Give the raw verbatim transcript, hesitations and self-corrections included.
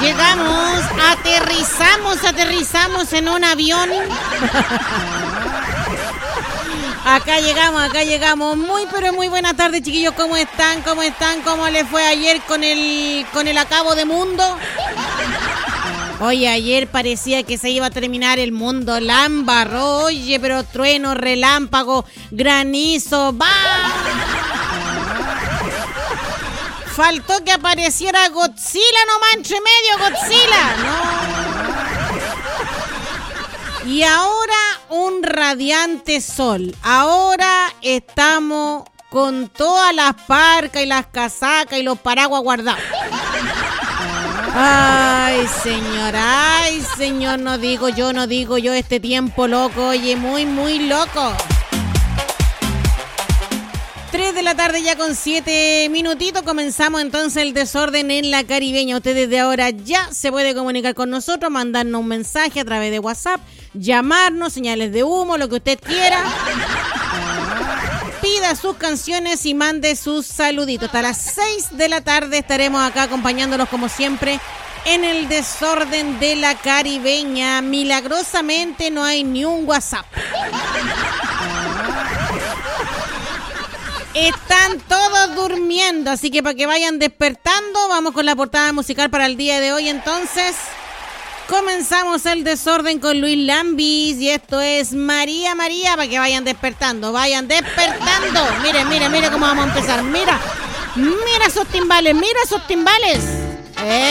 Llegamos, aterrizamos, aterrizamos en un avión. Acá llegamos, acá llegamos. Muy, pero muy buenas tardes, chiquillos. ¿Cómo están? ¿Cómo están? ¿Cómo les fue ayer con el, con el acabo de mundo? Oye, ayer parecía que se iba a terminar el mundo. La embarró, oye, pero trueno, relámpago, granizo, ¡va! Faltó que apareciera Godzilla nomás entre medio, Godzilla. No. Y ahora un radiante sol. Ahora estamos con todas las parcas y las casacas y los paraguas guardados. Ay, señor, ay, señor, no digo yo, no digo yo, este tiempo loco, oye, muy, muy loco. tres de la tarde ya con siete minutitos, comenzamos entonces el desorden en la Caribeña. Usted desde ahora ya se puede comunicar con nosotros, mandarnos un mensaje a través de WhatsApp, llamarnos, señales de humo, lo que usted quiera. Pida sus canciones y mande sus saluditos. Hasta las seis de la tarde estaremos acá acompañándolos como siempre en el desorden de la Caribeña. Milagrosamente no hay ni un WhatsApp. Están todos durmiendo, así que para que vayan despertando, vamos con la portada musical para el día de hoy. Entonces, comenzamos el desorden con Luis Lambis y esto es María María, para que vayan despertando, vayan despertando. Miren, miren, miren cómo vamos a empezar. Mira, mira esos timbales, mira esos timbales. Eh.